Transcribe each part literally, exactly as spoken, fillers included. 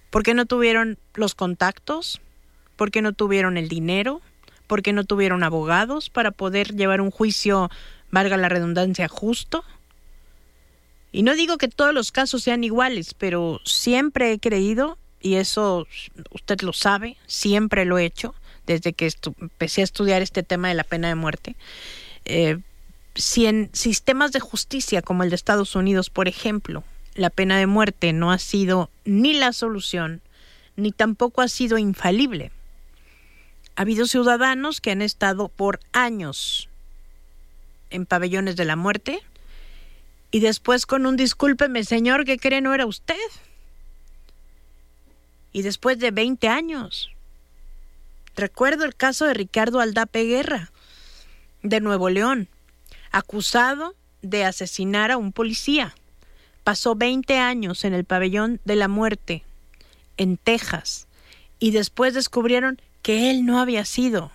Porque no tuvieron los contactos, porque no tuvieron el dinero, porque no tuvieron abogados para poder llevar un juicio, valga la redundancia, justo. Y no digo que todos los casos sean iguales, pero siempre he creído, y eso usted lo sabe, siempre lo he hecho, desde que estu- empecé a estudiar este tema de la pena de muerte. Eh, si en sistemas de justicia como el de Estados Unidos, por ejemplo, la pena de muerte no ha sido ni la solución, ni tampoco ha sido infalible. Ha habido ciudadanos que han estado por años en pabellones de la muerte y después con un discúlpeme señor, ¿qué cree? No era usted. Y después de veinte años. Recuerdo el caso de Ricardo Aldape Guerra, de Nuevo León, acusado de asesinar a un policía. Pasó veinte años en el pabellón de la muerte, en Texas, y después descubrieron que él no había sido.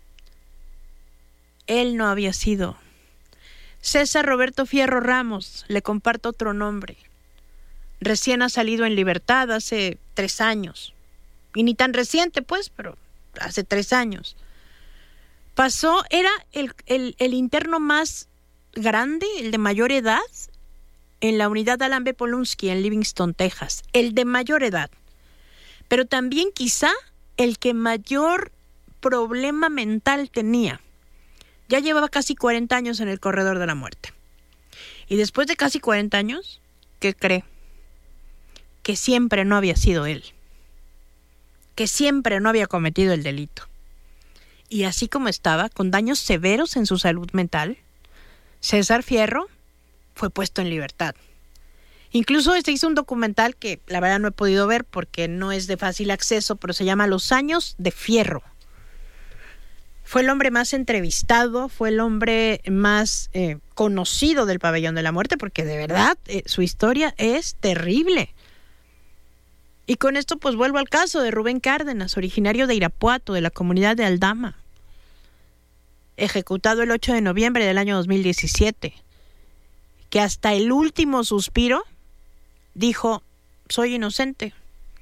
Él no había sido. César Roberto Fierro Ramos, le comparto otro nombre. Recién ha salido en libertad hace tres años. Y ni tan reciente, pues, pero hace tres años. Pasó, era el, el, el interno más grande, el de mayor edad, en la unidad Alan B. Polunsky en Livingston, Texas. El de mayor edad. Pero también quizá el que mayor problema mental tenía. Ya llevaba casi cuarenta años en el corredor de la muerte. Y después de casi cuarenta años, ¿qué cree? Que siempre no había sido él. Que siempre no había cometido el delito. Y así como estaba, con daños severos en su salud mental, César Fierro fue puesto en libertad. Incluso se hizo un documental que la verdad no he podido ver porque no es de fácil acceso, pero se llama Los años de Fierro. Fue el hombre más entrevistado, fue el hombre más eh, conocido del pabellón de la muerte, porque de verdad eh, su historia es terrible. Y con esto pues vuelvo al caso de Rubén Cárdenas, originario de Irapuato, de la comunidad de Aldama, ejecutado el ocho de noviembre del año dos mil diecisiete, que hasta el último suspiro dijo, soy inocente.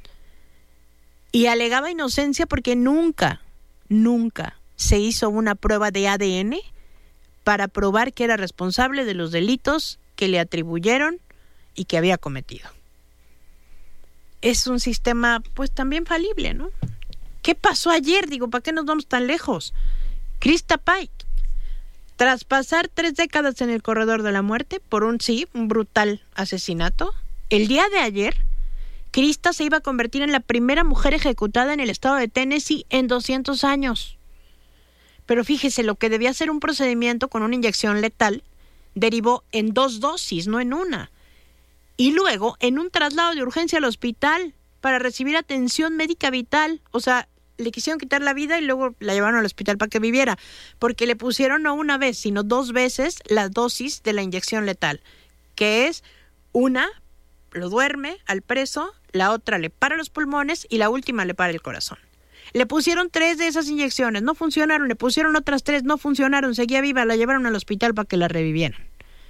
Y alegaba inocencia porque nunca, nunca se hizo una prueba de A D N para probar que era responsable de los delitos que le atribuyeron y que había cometido. Es un sistema, pues, también falible, ¿no? ¿Qué pasó ayer? Digo, ¿para qué nos vamos tan lejos? Krista Pike, tras pasar tres décadas en el corredor de la muerte por un, sí, un brutal asesinato, el día de ayer, Krista se iba a convertir en la primera mujer ejecutada en el estado de Tennessee en doscientos años. Pero fíjese, lo que debía ser un procedimiento con una inyección letal derivó en dos dosis, no en una. Y luego en un traslado de urgencia al hospital para recibir atención médica vital. O sea, le quisieron quitar la vida y luego la llevaron al hospital para que viviera, porque le pusieron no una vez, sino dos veces la dosis de la inyección letal, que es una, lo duerme al preso, la otra le para los pulmones y la última le para el corazón. Le pusieron tres de esas inyecciones, no funcionaron, le pusieron otras tres, no funcionaron, seguía viva, la llevaron al hospital para que la revivieran.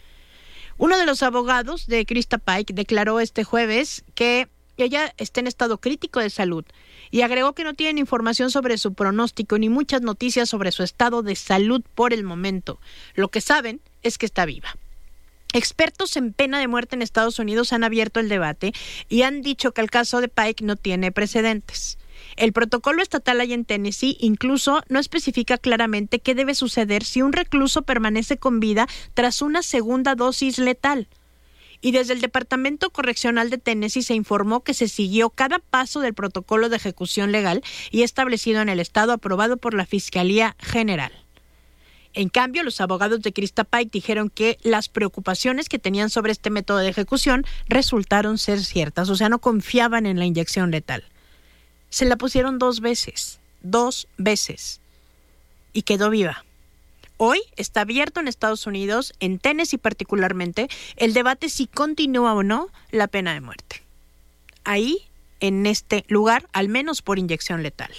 Uno de los abogados de Krista Pike declaró este jueves que ella está en estado crítico de salud y agregó que no tienen información sobre su pronóstico ni muchas noticias sobre su estado de salud por el momento. Lo que saben es que está viva. Expertos en pena de muerte en Estados Unidos han abierto el debate y han dicho que el caso de Pike no tiene precedentes. El protocolo estatal ahí en Tennessee incluso no especifica claramente qué debe suceder si un recluso permanece con vida tras una segunda dosis letal. Y desde el Departamento Correccional de Tennessee se informó que se siguió cada paso del protocolo de ejecución legal y establecido en el estado aprobado por la Fiscalía General. En cambio, los abogados de Krista Pike dijeron que las preocupaciones que tenían sobre este método de ejecución resultaron ser ciertas, o sea, no confiaban en la inyección letal. Se la pusieron dos veces, dos veces, y quedó viva. Hoy está abierto en Estados Unidos, en Tennessee particularmente, el debate si continúa o no la pena de muerte. Ahí, en este lugar, al menos por inyección letal.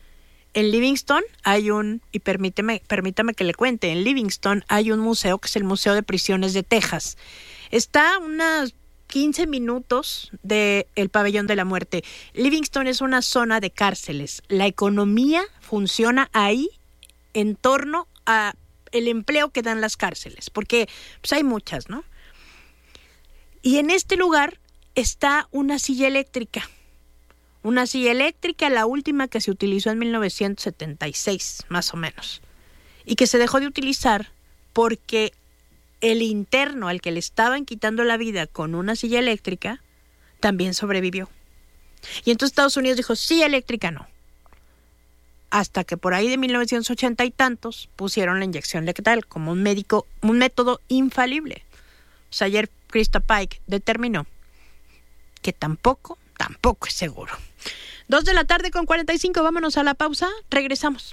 En Livingston hay un, y permíteme, permítame que le cuente, en Livingston hay un museo que es el Museo de Prisiones de Texas. Está a unas quince minutos del Pabellón de la Muerte. Livingston es una zona de cárceles. La economía funciona ahí en torno a el empleo que dan las cárceles, porque pues hay muchas, ¿no? Y en este lugar está una silla eléctrica. Una silla eléctrica, la última que se utilizó en mil novecientos setenta y seis, más o menos. Y que se dejó de utilizar porque el interno al que le estaban quitando la vida con una silla eléctrica también sobrevivió. Y entonces Estados Unidos dijo, silla eléctrica no. Hasta que por ahí de mil novecientos ochenta y tantos pusieron la inyección letal como un médico, un método infalible. O sea, ayer Krista Pike determinó que tampoco, tampoco es seguro. Dos de la tarde con cuarenta y cinco, vámonos a la pausa, regresamos.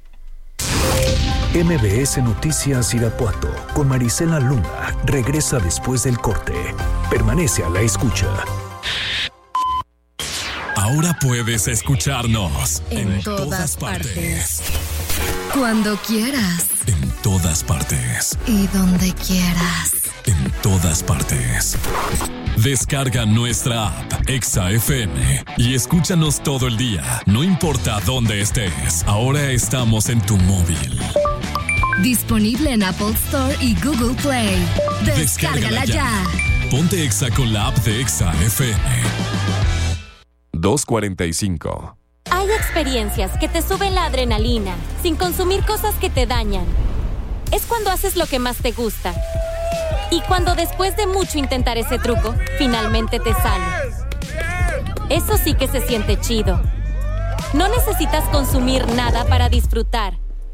M B S Noticias Irapuato con Marisela Luna regresa después del corte. Permanece a la escucha. Ahora puedes escucharnos en, en todas, todas partes. partes. Cuando quieras. En todas partes. Y donde quieras. En todas partes. Descarga nuestra app Exa F M y escúchanos todo el día, no importa dónde estés. Ahora estamos en tu móvil. Disponible en Apple Store y Google Play. Descárgala, Descárgala ya. ya. Ponte Exa con la app de Exa F M. dos cuarenta y cinco. Hay experiencias que te suben la adrenalina sin consumir cosas que te dañan. Es cuando haces lo que más te gusta. Y cuando después de mucho intentar ese truco, finalmente te sale. Eso sí que se siente chido. No necesitas consumir nada para disfrutar.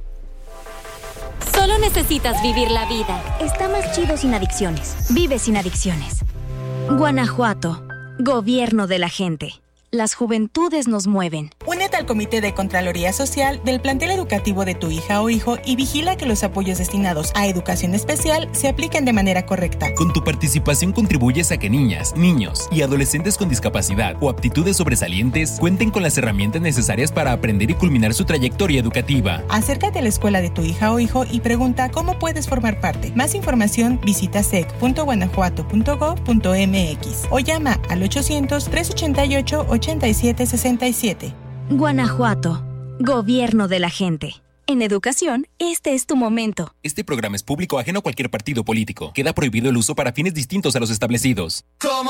Solo necesitas vivir la vida. Está más chido sin adicciones. Vive sin adicciones. Guanajuato. Gobierno de la gente. Las juventudes nos mueven. Únete al Comité de Contraloría Social del plantel educativo de tu hija o hijo y vigila que los apoyos destinados a educación especial se apliquen de manera correcta. Con tu participación contribuyes a que niñas, niños y adolescentes con discapacidad o aptitudes sobresalientes cuenten con las herramientas necesarias para aprender y culminar su trayectoria educativa. Acércate a la escuela de tu hija o hijo y pregunta cómo puedes formar parte. Más información visita sec punto guanajuato punto gob punto mx o llama al ochocientos, trescientos ochenta y ocho, ochenta y siete sesenta y siete. Guanajuato, Gobierno de la gente. En educación, este es tu momento. Este programa es público ajeno a cualquier partido político. Queda prohibido el uso para fines distintos a los establecidos.